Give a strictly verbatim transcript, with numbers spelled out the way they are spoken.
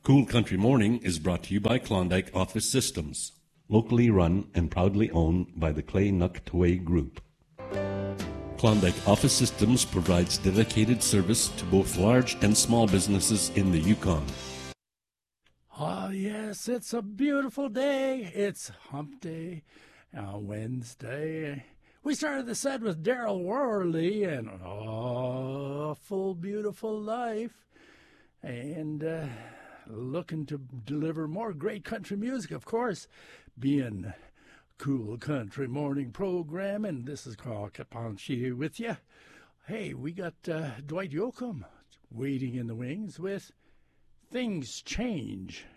Cool Country Morning is brought to you by Klondike Office Systems, locally run and proudly owned by the Clay Nuktaway Group. Klondike Office Systems provides dedicated service to both large and small businesses in the Yukon. Ah, yes, it's a beautiful day. It's hump day, uh, Wednesday. We started the set with Daryl Worley and oh, Full Beautiful Life. And uh, looking to deliver more great country music, of course, being Cool Country Morning program. And this is Carl Kapanchi with you. Hey, we got uh, Dwight Yoakam waiting in the wings with Things Change.